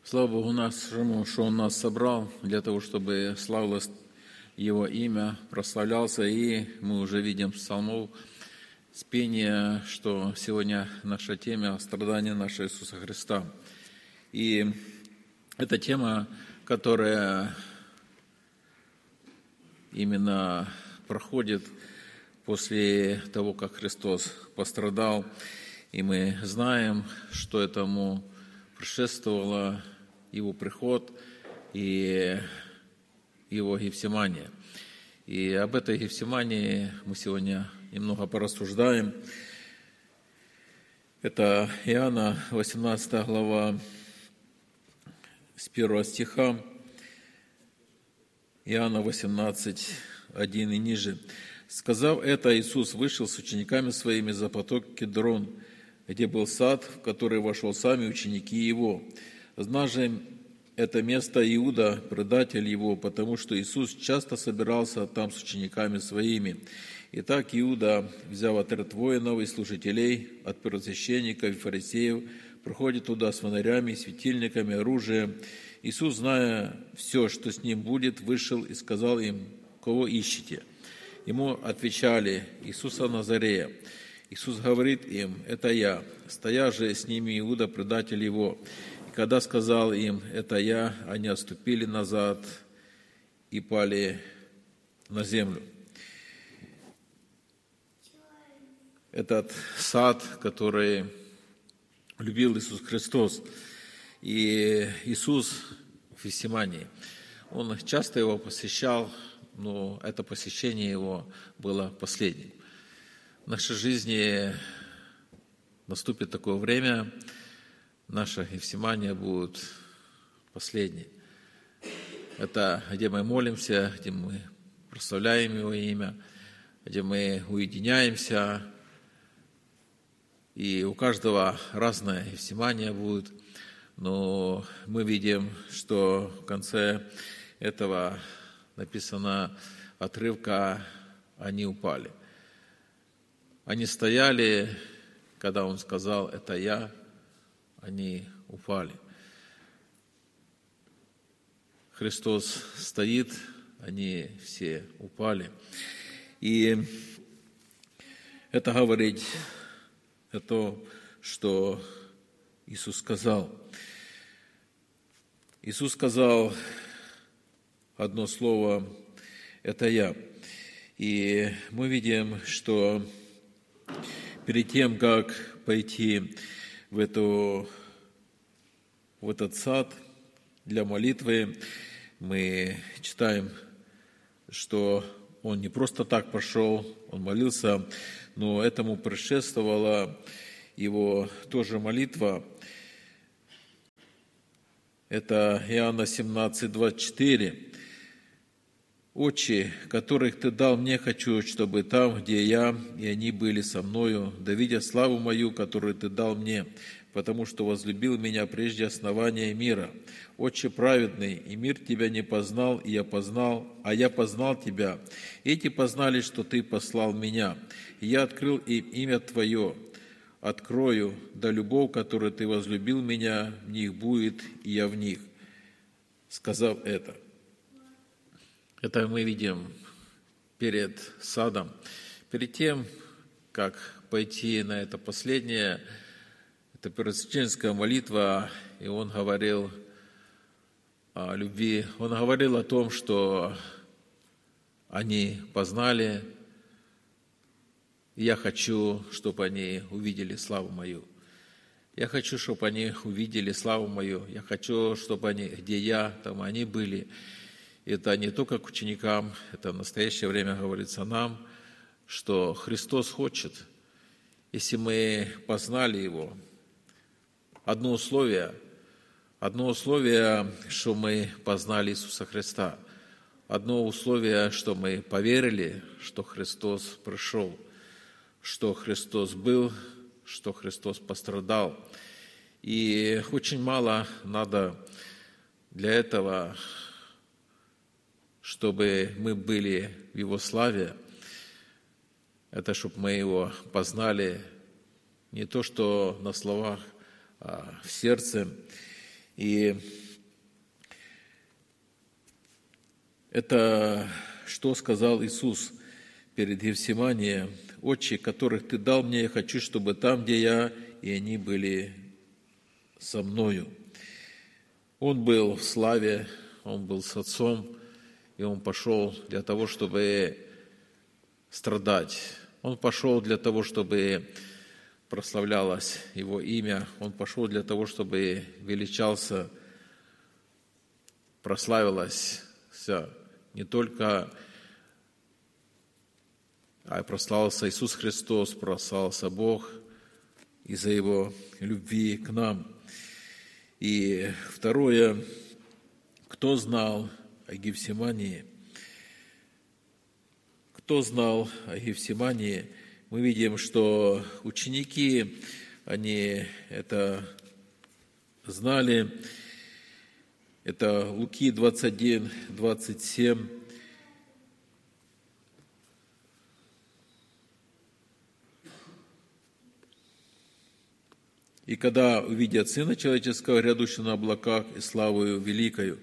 Слава Богу нашему, что Он нас собрал для того, чтобы славилось Его имя, прославлялся. И мы уже видим с псалмов, с пения, что сегодня наша тема – страдания нашего Иисуса Христа. И это тема, которая именно проходит после того, как Христос пострадал. И мы знаем, что этому предшествовало Его приход и Его Гефсимания. И об этой Гефсимании мы сегодня немного порассуждаем. Это Иоанна, 18 глава, с 1 стиха. Иоанна 18, 1 и ниже. «Сказав это, Иисус вышел с учениками своими за поток Кедрон, где был сад, в который вошел сами ученики Его. Зная же это место Иуда, предатель Его, потому что Иисус часто собирался там с учениками Своими. Итак, Иуда, взяв отряд воинов и служителей от первосвященников и фарисеев, приходит туда с фонарями, светильниками, оружием. Иисус, зная все, что с ним будет, вышел и сказал им: кого ищете? Ему отвечали: Иисуса Назарея. Иисус говорит им: это я. Стоя же с ними Иуда, предатель Его. И когда сказал им: это я, они отступили назад и пали на землю. Этот сад, который любил Иисус Христос, и Иисус в Гефсимании, Он часто его посещал, но это посещение его было последним. В нашей жизни наступит такое время, наша Гефсимания будет последней. Это где мы молимся, где мы прославляем Его имя, где мы уединяемся. И у каждого разная Гефсимания будет, но мы видим, что в конце этого написано отрывка: они упали. Они стояли, когда Он сказал: это я, они упали. Христос стоит, они все упали. И это говорит о том, что Иисус сказал. Иисус сказал одно слово: это я. И мы видим, что перед тем, как пойти в этот сад для молитвы, мы читаем, что Он не просто так пошел, Он молился, но этому предшествовала Его тоже молитва. Это Иоанна 17, 24. «Отче, которых Ты дал мне, хочу, чтобы там, где я, и они были со мною, да видя славу мою, которую Ты дал мне, потому что возлюбил меня прежде основания мира. Отче праведный, и мир Тебя не познал, и я познал Тебя. Эти познали, что Ты послал меня, и я открыл им имя Твое. Открою, да любовь, которую Ты возлюбил меня, в них будет, и я в них». Сказав это мы видим перед садом. Перед тем, как пойти на это последнее, это первосвященническая молитва, и Он говорил о любви. Он говорил о том, что они познали, и я хочу, чтобы они увидели славу мою. Я хочу, чтобы они увидели славу мою. Я хочу, чтобы они, где я, там они были. Это не только к ученикам, это в настоящее время говорится нам, что Христос хочет, если мы познали Его, одно условие, что мы познали Иисуса Христа, одно условие, что мы поверили, что Христос пришел, что Христос был, что Христос пострадал. И очень мало надо для этого, чтобы мы были в Его славе, это чтобы мы Его познали не то, что на словах, а в сердце. И это что сказал Иисус перед Гефсиманием: «Отче, которых Ты дал мне, я хочу, чтобы там, где я, и они были со мною». Он был в славе, Он был с Отцом, и Он пошел для того, чтобы страдать. Он пошел для того, чтобы прославлялось Его имя. Он пошел для того, чтобы величался, прославилось не только, прославился Иисус Христос, прославился Бог из-за Его любви к нам. И второе, кто знал о Гефсимании? Кто знал о Гефсимании? Мы видим, что ученики, они это знали. Это Луки 21, 27. «И когда увидят Сына Человеческого, грядущего на облаках и славою великою».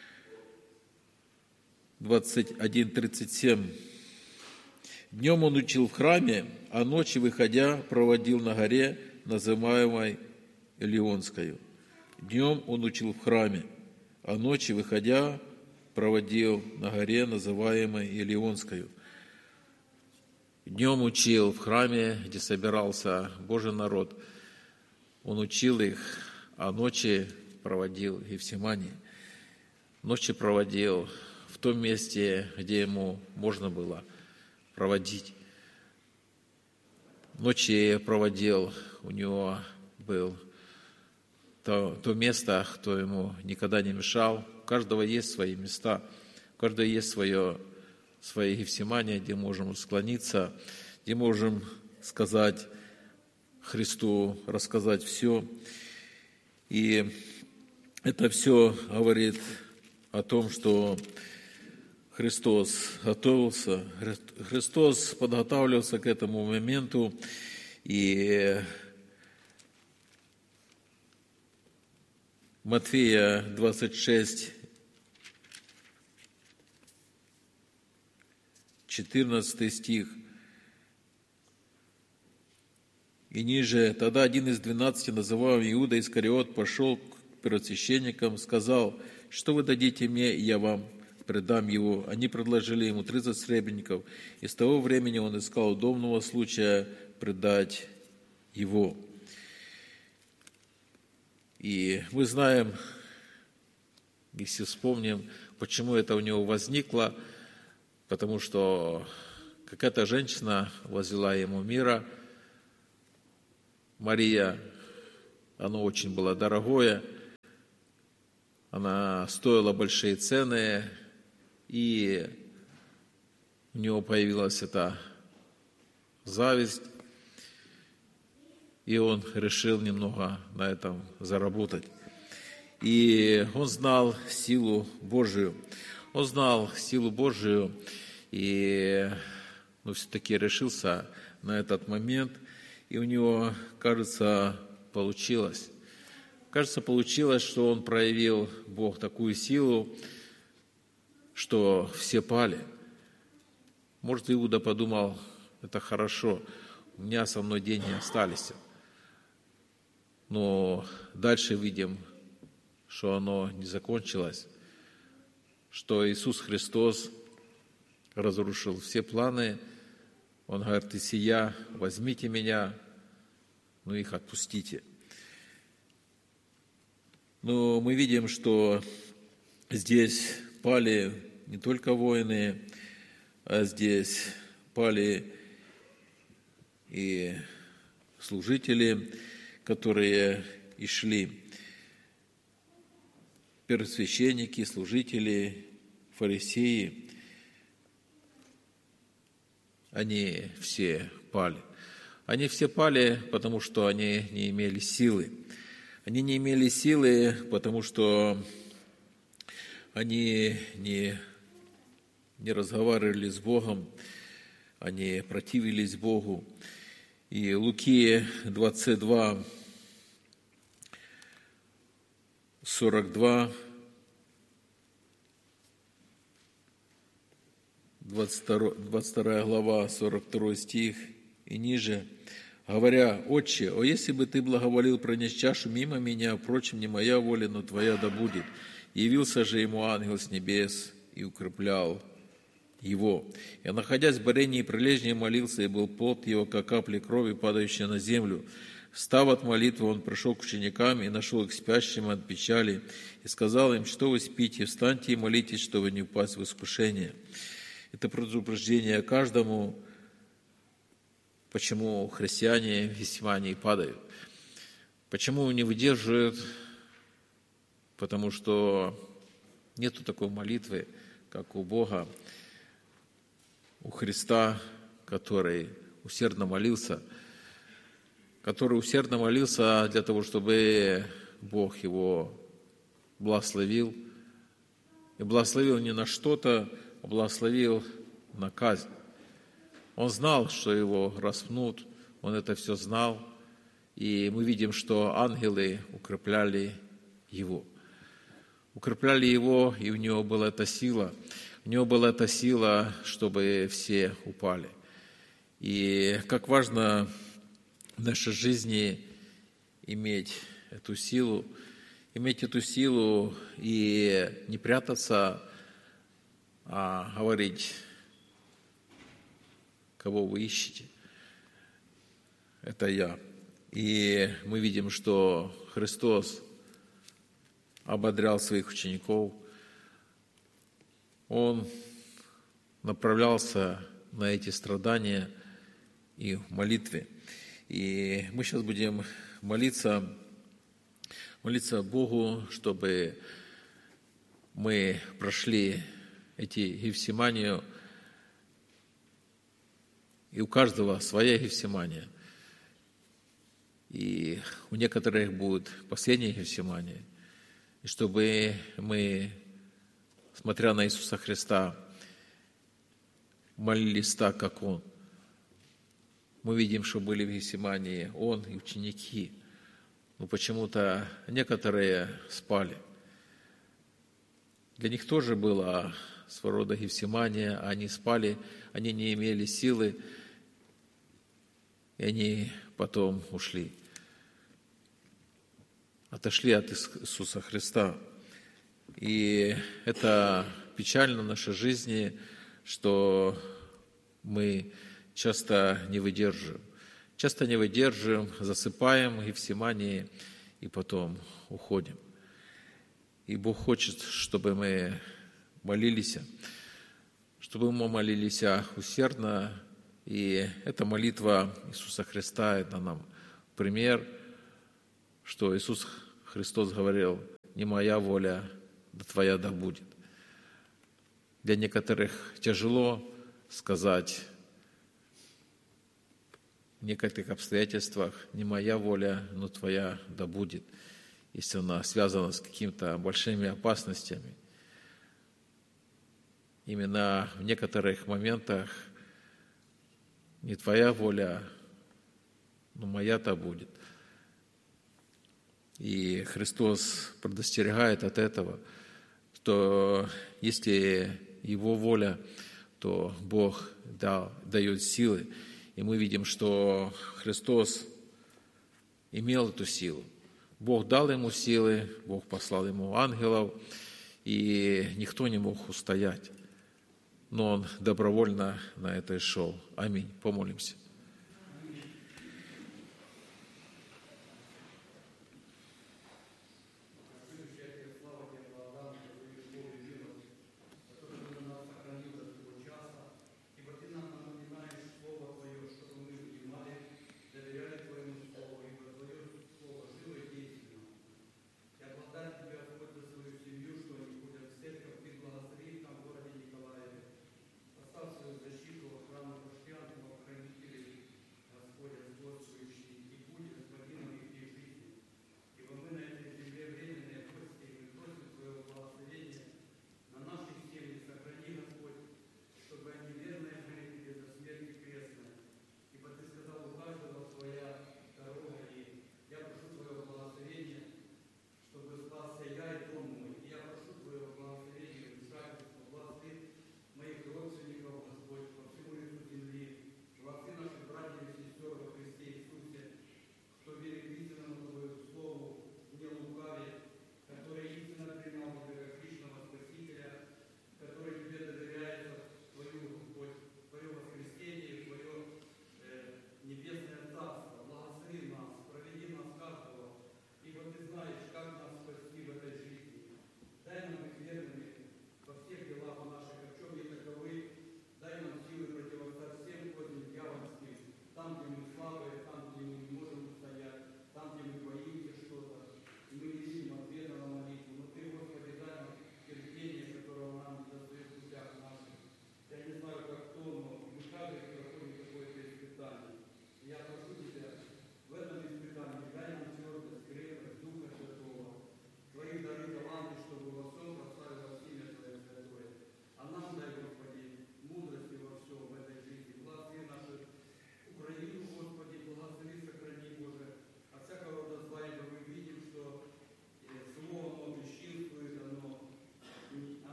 21:37. «Днем он учил в храме, а ночью, выходя, проводил на горе, называемой Илионскою». Днем он учил в храме, а ночью, выходя, проводил на горе, называемой Илионскою. Днем учил в храме, где собирался Божий народ. Он учил их, а ночи проводил в Гефсимании. Ночи проводил в том месте, где ему можно было проводить. Ночи проводил, у него был то место, кто ему никогда не мешал. У каждого есть свои места, у каждого есть свои Гефсимания, где можем склониться, где можем сказать Христу, рассказать все. И это все говорит о том, что Христос готовился, Христос подготавливался к этому моменту, и Матфея 26, 14 стих. И ниже: «Тогда один из 12, называемый Иуда Искариот, пошел к первосвященникам, сказал: что вы дадите мне, и я вам предам его. Они предложили ему 30 сребреников, и с того времени он искал удобного случая предать его». И мы знаем, если вспомним, почему это у него возникло, потому что какая-то женщина возила ему мира, Мария, оно очень было дорогое, она стоила большие цены, и у него появилась эта зависть, и он решил немного на этом заработать. И он знал силу Божию. Он знал силу Божию, и все-таки решился на этот момент, и у него, кажется, получилось. Кажется, получилось, что он проявил, Бог, такую силу, что все пали. Может, Иуда подумал: это хорошо, у меня со мной деньги остались. Но дальше видим, что оно не закончилось, что Иисус Христос разрушил все планы. Он говорит: и сия, возьмите меня, но их отпустите. Но мы видим, что здесь пали не только воины, а здесь пали и служители, которые и шли. Первосвященники, служители, фарисеи, они все пали. Они все пали, потому что они не имели силы. Они не имели силы, потому что они не разговаривали с Богом, они противились Богу. И Луки 22, 42, 22 глава, 42 стих и ниже, говоря: «Отче, о, если бы ты благоволил пронести чашу мимо меня, впрочем, не моя воля, но твоя да будет». Явился же ему ангел с небес и укреплял его. И, находясь в борении и прилежнее, молился, и был пот его, как капли крови, падающие на землю. Встав от молитвы, он пришел к ученикам и нашел их спящими от печали, и сказал им: что вы спите, встаньте и молитесь, чтобы не упасть в искушение. Это предупреждение каждому, почему христиане в Гефсимании падают. Почему не выдерживают? Потому что нету такой молитвы, как у Бога, у Христа, который усердно молился для того, чтобы Бог его благословил. И благословил не на что-то, а благословил на казнь. Он знал, что его распнут, он это все знал. И мы видим, что ангелы укрепляли его. Укрепляли его, и у него была эта сила. У него была эта сила, чтобы все упали. И как важно в нашей жизни иметь эту силу и не прятаться, а говорить, кого вы ищете. Это я. И мы видим, что Христос ободрял своих учеников. Он направлялся на эти страдания и в молитве. И мы сейчас будем молиться Богу, чтобы мы прошли эти Гефсиманию, и у каждого своя Гефсимания. И у некоторых будет последняя Гефсимания. И чтобы мы, смотря на Иисуса Христа, молились так, как Он. Мы видим, что были в Гефсимании Он и ученики. Но почему-то некоторые спали. Для них тоже было своего рода Гефсимания, они спали, они не имели силы, и они потом ушли. Отошли от Иисуса Христа. И это печально в нашей жизни, что мы часто не выдерживаем. Засыпаем в Гефсимании и потом уходим. И Бог хочет, чтобы мы молились усердно. И эта молитва Иисуса Христа, это нам пример, что Иисус Христос говорил: не моя воля, да твоя да будет. Для некоторых тяжело сказать в некоторых обстоятельствах: не моя воля, но твоя да будет, если она связана с какими-то большими опасностями. Именно в некоторых моментах не твоя воля, но моя-то будет. И Христос предостерегает от этого, что если Его воля, то Бог дает силы. И мы видим, что Христос имел эту силу. Бог дал Ему силы, Бог послал Ему ангелов, и никто не мог устоять. Но Он добровольно на это и шел. Аминь. Помолимся.